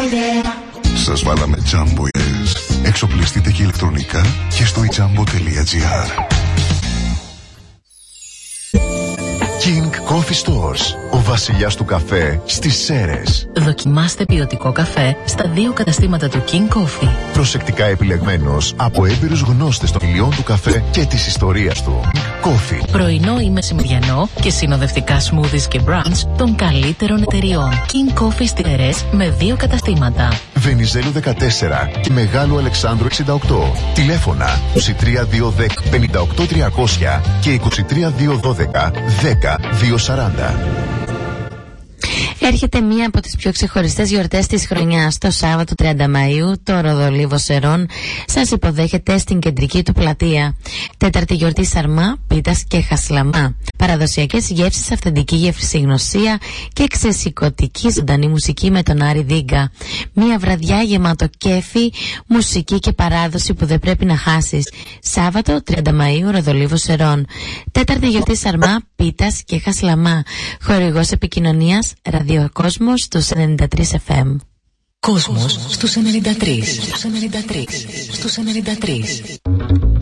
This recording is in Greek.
Σας βάλαμε τζάμποες. Εξοπλιστείτε και ηλεκτρονικά και στο ijambo.gr. King Coffee Stores, ο βασιλιάς του καφέ στις Σέρρες. Δοκιμάστε ποιοτικό καφέ στα 2 καταστήματα του King Coffee. Προσεκτικά επιλεγμένος από έμπειρους γνώστες των ηλιών του καφέ και της ιστορίας του. Coffee. Πρωινό ή μεσημεριανό και συνοδευτικά smoothies και brunch των καλύτερων εταιριών. King Coffee στις Σέρρες με 2 καταστήματα. Βενιζέλου 14 και Μεγάλου Αλεξάνδρου 68. Τηλέφωνα 23210 58300 και 23212 10240. Έρχεται μία από τις πιο ξεχωριστές γιορτές της χρονιάς. Το Σάββατο 30 Μαΐου, το Ροδολίβο Σερών σας υποδέχεται στην κεντρική του πλατεία. Τέταρτη γιορτή σαρμά, πίτας και χασλαμά. Παραδοσιακές γεύσεις, αυθεντική γευσηγνωσία και ξεσηκωτική ζωντανή μουσική με τον Άρη Δίγκα. Μία βραδιά γεμάτο κέφι, μουσική και παράδοση που δεν πρέπει να χάσεις. Σάββατο 30 Μαΐου, Ροδολίβο Σερών. Τέταρτη γιορτή σαρμά, πίτας και χασλαμά. Χορηγός επικοινωνίας Ραδιοκόσμος στους 93 FM. Κόσμος στους 93.